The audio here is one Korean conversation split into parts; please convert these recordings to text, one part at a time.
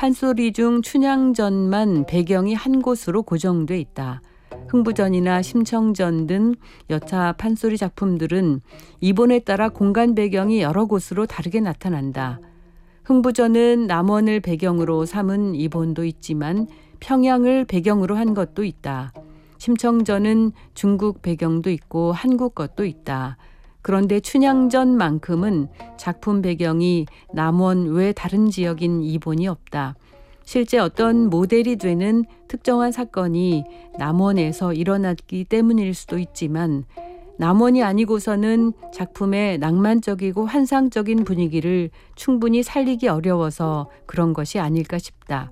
판소리 중 춘향전만 배경이 한 곳으로 고정돼 있다. 흥부전이나 심청전 등 여타 판소리 작품들은 이본에 따라 공간 배경이 여러 곳으로 다르게 나타난다. 흥부전은 남원을 배경으로 삼은 이본도 있지만 평양을 배경으로 한 것도 있다. 심청전은 중국 배경도 있고 한국 것도 있다. 그런데 춘향전만큼은 작품 배경이 남원 외 다른 지역인 이본이 없다. 실제 어떤 모델이 되는 특정한 사건이 남원에서 일어났기 때문일 수도 있지만 남원이 아니고서는 작품의 낭만적이고 환상적인 분위기를 충분히 살리기 어려워서 그런 것이 아닐까 싶다.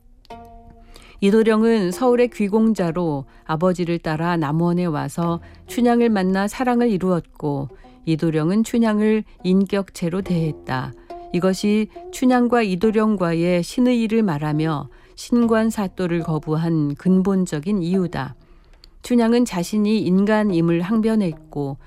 이도령은 서울의 귀공자로 아버지를 따라 남원에 와서 춘향을 만나 사랑을 이루었고 이도령은 춘향을 인격체로 대했다. 이것이 춘향과 이도령과의 신의 일을 말하며 신관사또를 거부한 근본적인 이유다. 춘향은 자신이 인간임을 항변했고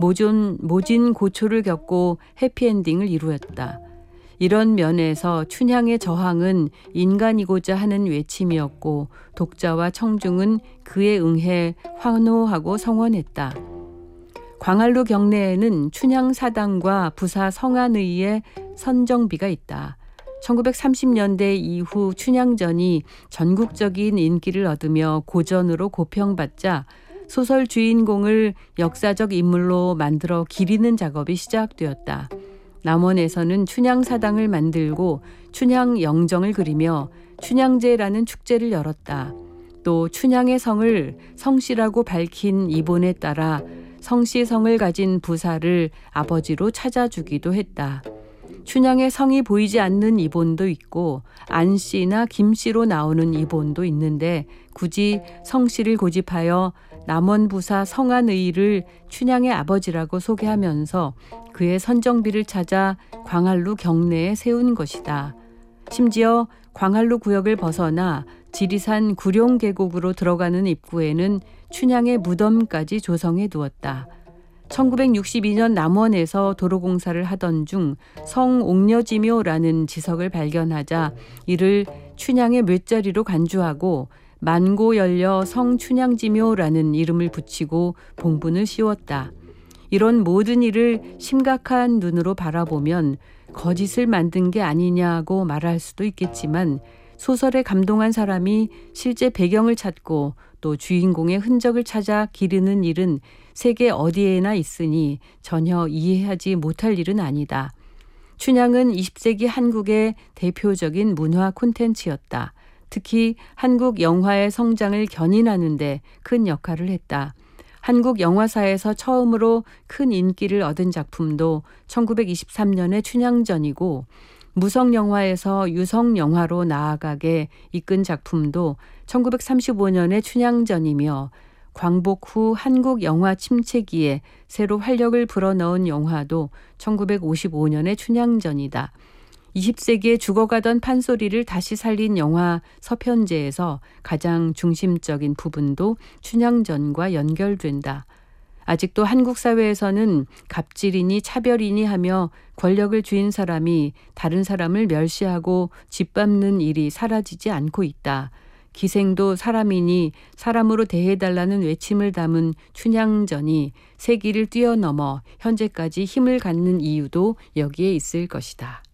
모진 고초를 겪고 해피엔딩을 이루었다. 이런 면에서 춘향의 저항은 인간이고자 하는 외침이었고 독자와 청중은 그에 응해 환호하고 성원했다. 광활루 경내에는 춘향사당과 부사 성안의의 선정비가 있다. 1930년대 이후 춘향전이 전국적인 인기를 얻으며 고전으로 고평받자 소설 주인공을 역사적 인물로 만들어 기리는 작업이 시작되었다. 남원에서는 춘향사당을 만들고 춘향영정을 그리며 춘향제라는 축제를 열었다. 또 춘향의 성을 성씨라고 밝힌 이본에 따라 성씨성을 가진 부사를 아버지로 찾아주기도 했다. 춘향의 성이 보이지 않는 이본도 있고 안씨나 김씨로 나오는 이본도 있는데 굳이 성씨를 고집하여 남원부사 성안의를 춘향의 아버지라고 소개하면서 그의 선정비를 찾아 광활루 경내에 세운 것이다. 심지어 광활루 구역을 벗어나 지리산 구룡계곡으로 들어가는 입구에는 춘향의 무덤까지 조성해 두었다. 1962년 남원에서 도로공사를 하던 중 성옥녀지묘라는 지석을 발견하자 이를 춘향의 묘자리로 간주하고 만고 열려 성춘향지묘라는 이름을 붙이고 봉분을 씌웠다. 이런 모든 일을 심각한 눈으로 바라보면 거짓을 만든 게 아니냐고 말할 수도 있겠지만 소설에 감동한 사람이 실제 배경을 찾고 또 주인공의 흔적을 찾아 기르는 일은 세계 어디에나 있으니 전혀 이해하지 못할 일은 아니다. 춘향은 20세기 한국의 대표적인 문화 콘텐츠였다. 특히 한국 영화의 성장을 견인하는 데 큰 역할을 했다. 한국 영화사에서 처음으로 큰 인기를 얻은 작품도 1923년의 춘향전이고 무성영화에서 유성영화로 나아가게 이끈 작품도 1935년의 춘향전이며 광복 후 한국 영화 침체기에 새로 활력을 불어넣은 영화도 1955년의 춘향전이다. 20세기에 죽어가던 판소리를 다시 살린 영화 서편제에서 가장 중심적인 부분도 춘향전과 연결된다. 아직도 한국 사회에서는 갑질이니 차별이니 하며 권력을 쥐인 사람이 다른 사람을 멸시하고 짓밟는 일이 사라지지 않고 있다. 기생도 사람이니 사람으로 대해달라는 외침을 담은 춘향전이 세기를 뛰어넘어 현재까지 힘을 갖는 이유도 여기에 있을 것이다.